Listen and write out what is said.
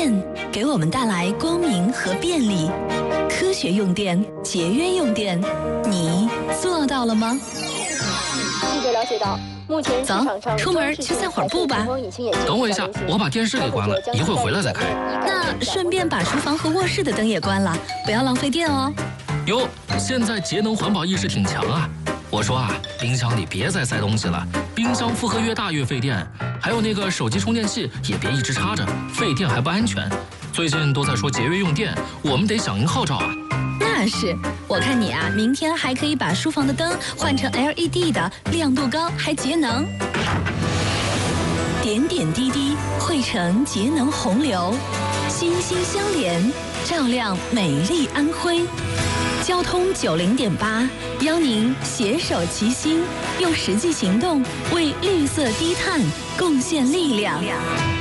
电给我们带来光明和便利，科学用电，节约用电，你做到了吗？ 记者了解到，目前市场上出门去散会儿步吧。 等我一下，我把电视给关了，一会儿回来再开。 那顺便把书房和卧室的灯也关了，不要浪费电哦。 哟，现在节能环保意识挺强啊！我说啊，冰箱里别再塞东西了，冰箱负荷越大越费电。还有那个手机充电器也别一直插着，费电还不安全。最近都在说节约用电，我们得响应号召啊。 那是，我看你啊，明天还可以把书房的灯换成 LED 的，亮度高还节能。点点滴滴汇成节能洪流，心心相连，照亮美丽安徽。交通90.8，邀您携手齐心，用实际行动为绿色低碳贡献力量。